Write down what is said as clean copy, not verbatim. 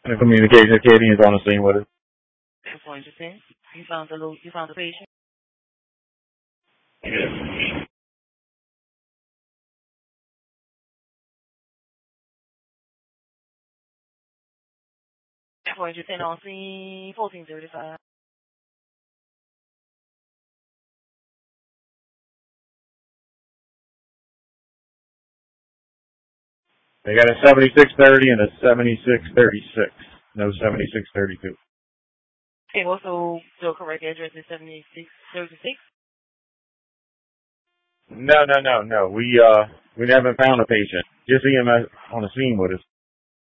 And the communication Katie is on the scene with us. 410. You found the patient. 410 on scene 1435. They got a 7630 and a 7636. No 7632. Okay, also the correct address is 7636. No. We haven't found a patient. Just EMS on the scene with us.